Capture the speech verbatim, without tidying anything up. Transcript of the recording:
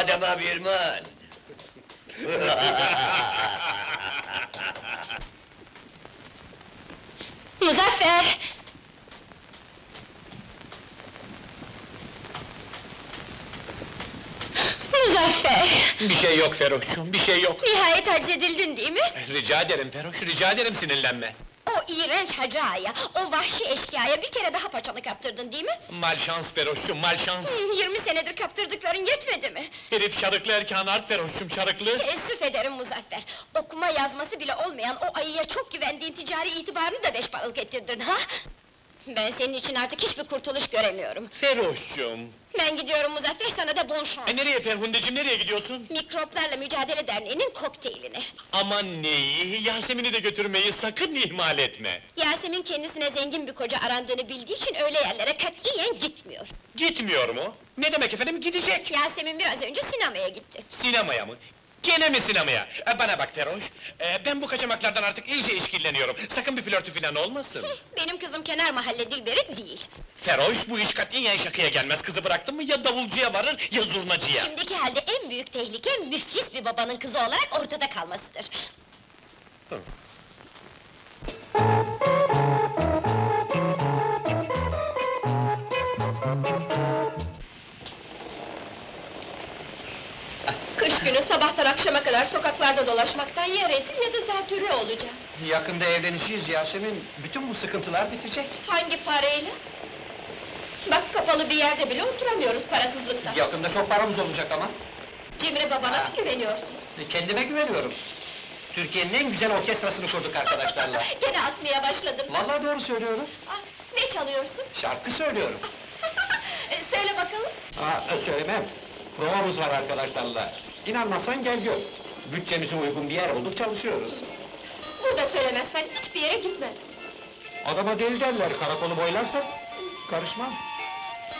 adama birman! Muzaffer! Muzaffer! Bir şey yok Feroş'cum, bir şey yok! Nihayet haciz edildin değil mi? Rica ederim Feroş, rica ederim sinirlenme! O iğrenç hacı ağaya, o vahşi eşkıyaya bir kere daha paçanı kaptırdın değil mi? Malşans Feroş'cum, malşans! Yirmi senedir kaptırdıkların yetmedi mi? Herif şarıklı erkanı art Feroş'cum, şarıklı! Teessüf ederim Muzaffer! Okuma yazması bile olmayan o ayıya çok güvendiğin ticari itibarını da beş paralık ettirdin ha? Ben senin için artık hiçbir kurtuluş göremiyorum. Feroş'cum! Ben gidiyorum Muzaffer, sana da bol şans! E nereye Ferhundeciğim, nereye gidiyorsun? Mikroplarla Mücadele Derneği'nin kokteyline! Aman neyi, Yasemin'i de götürmeyi sakın ihmal etme! Yasemin kendisine zengin bir koca arandığını bildiği için öyle yerlere katiyen gitmiyor. Gitmiyor mu? Ne demek efendim, gidecek! Yasemin biraz önce sinemaya gitti. Sinemaya mı? Gene mi sinemaya? E, bana bak Feroş, e, ben bu kaçamaklardan artık iyice işkilleniyorum. Sakın bir flörtü falan olmasın! Benim kızım kenar mahalle Dilberi değil. Feroş, bu iş katiyen şakaya gelmez. Kızı bıraktın mı ya davulcuya varır ya zurnacıya! Şimdiki halde en büyük tehlike, müflis bir babanın kızı olarak ortada kalmasıdır. Hı. Kış günü sabahtan akşama kadar sokaklarda dolaşmaktan ya rezil ya da zatürre olacağız. Yakında evleneceğiz Yasemin, bütün bu sıkıntılar bitecek. Hangi parayla? Bak kapalı bir yerde bile oturamıyoruz parasızlıktan. Yakında çok paramız olacak ama. Cimri babana mı güveniyorsun? Kendime güveniyorum. Türkiye'nin en güzel orkestrasını kurduk arkadaşlarla. Gene atmaya başladım. Vallahi doğru söylüyorum. Ah, ne çalıyorsun? Şarkı söylüyorum. E, söyle bakalım. Aa, söylemem. Provamız var arkadaşlarla. İnanmazsan gel gör. Bütçemize uygun bir yer bulduk, çalışıyoruz. Burada söylemezsen hiçbir yere gitmem. Adama deli derler, karakolu boylarsa karışmam.